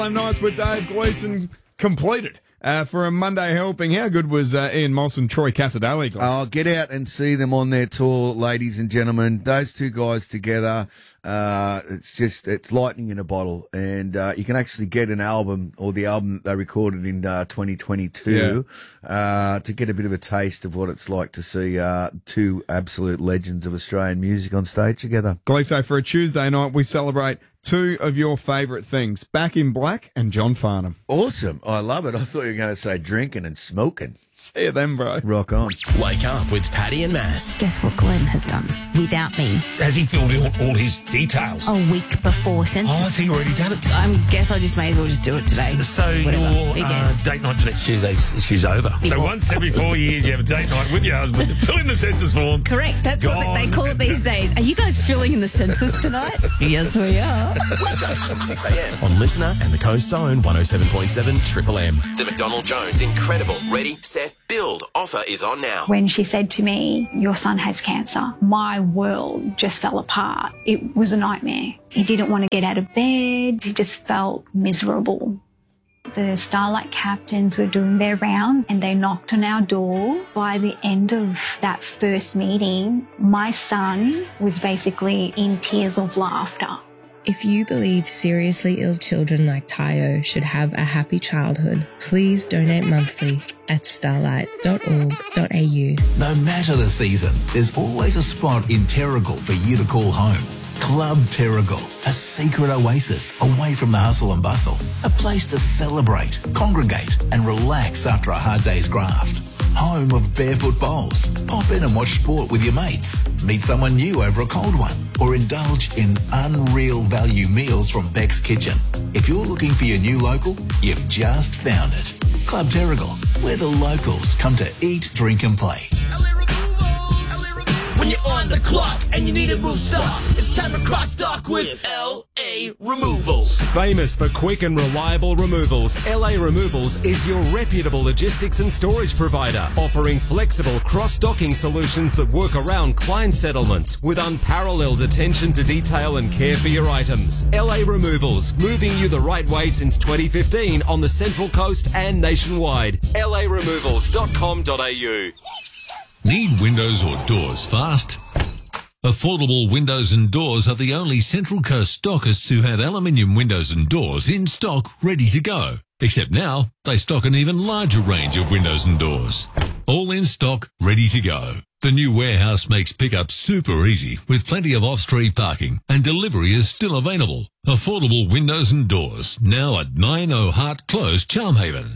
Nights with Dave Gleeson completed for a Monday helping. How good was Ian Moss and Troy Casadali? Oh, get out and see them on their tour, ladies and gentlemen. Those two guys together, it's lightning in a bottle. And you can actually get an album, or the album that they recorded in 2022, to get a bit of a taste of what it's like to see two absolute legends of Australian music on stage together. Gleeso, for a Tuesday night, we celebrate two of your favourite things, Back in Black and John Farnham. Awesome. I love it. I thought you were going to say drinking and smoking. See you then, bro. Rock on. Wake up with Paddy and Mass. Guess what Glenn has done without me? Has he filled in all his details? A week before census. Oh, has he already done it? I guess I just may as well just do it today. So Whatever. your date night to next Tuesday is over. So once every 4 years you have a date night with your husband to fill in the census form. Correct. That's what they call it these days. Are you guys filling in the census tonight? Yes, we are. Weekdays from 6 a.m. on Listener and the Coast's own 107.7 Triple M. The McDonald Jones Incredible Ready, Set, Build offer is on now. When she said to me, your son has cancer, my world just fell apart. It was a nightmare. He didn't want to get out of bed. He just felt miserable. The Starlight captains were doing their round and they knocked on our door. By the end of that first meeting, my son was basically in tears of laughter. If you believe seriously ill children like Tayo should have a happy childhood, please donate monthly at starlight.org.au. No matter the season, there's always a spot in Terrigal for you to call home. Club Terrigal, a secret oasis away from the hustle and bustle. A place to celebrate, congregate and relax after a hard day's graft. Home of barefoot bowls. Pop in and watch sport with your mates. Meet someone new over a cold one. Or indulge in unreal value meals from Beck's Kitchen. If you're looking for your new local, you've just found it. Club Terrigal, where the locals come to eat, drink and play. When you're on the clock and you need to move stock, it's time to cross stock with LA Removals. Famous for quick and reliable removals, LA Removals is your reputable logistics and storage provider, offering flexible cross-docking solutions that work around client settlements with unparalleled attention to detail and care for your items. LA Removals, moving you the right way since 2015 on the Central Coast and nationwide. laremovals.com.au. Need windows or doors fast? Affordable Windows and Doors are the only Central Coast stockists who have aluminium windows and doors in stock ready to go. Except now, they stock an even larger range of windows and doors. All in stock, ready to go. The new warehouse makes pickup super easy with plenty of off-street parking, and delivery is still available. Affordable Windows and Doors, now at 90 Hart Close, Charmhaven.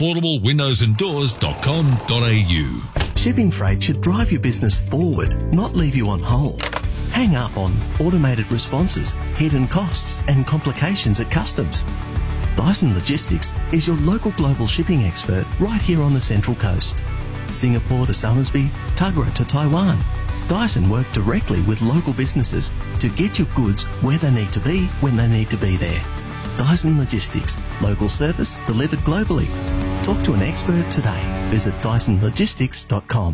AffordableWindowsandDoors.com.au. Shipping freight should drive your business forward, not leave you on hold. Hang up on automated responses, hidden costs and complications at customs. Dyson Logistics is your local global shipping expert right here on the Central Coast. Singapore to Somersby, Tuggerah to Taiwan. Dyson work directly with local businesses to get your goods where they need to be when they need to be there. Dyson Logistics, local service delivered globally. Talk to an expert today. Visit DysonLogistics.com.